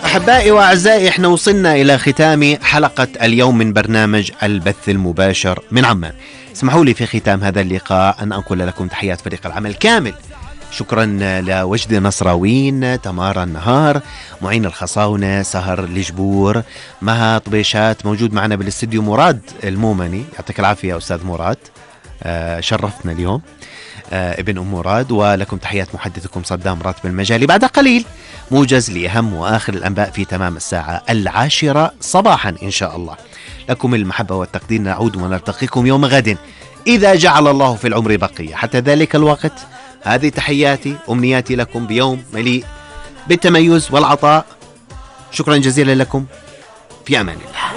أحبائي وأعزائي، احنا وصلنا إلى ختام حلقة اليوم من برنامج البث المباشر من عمان. اسمحوا لي في ختام هذا اللقاء أن أنقل لكم تحيات فريق العمل كامل. شكرا لوجد نصراوين، تمارا النهار، معين الخصاونة، سهر الجبور، مها طبيشات، موجود معنا بالاستديو مراد المومني، يعطيك العافية أستاذ مراد، شرفتنا اليوم ابن أم مراد. ولكم تحيات محدثكم صدام راتب المجالي. بعد قليل موجز لأهم وآخر الأنباء في تمام الساعة 10 صباحا إن شاء الله. لكم المحبة والتقدير، نعود ونلتقيكم يوم غد إذا جعل الله في العمر بقية. حتى ذلك الوقت هذه تحياتي، أمنياتي لكم بيوم مليء بالتميز والعطاء. شكرا جزيلا لكم، في أمان الله.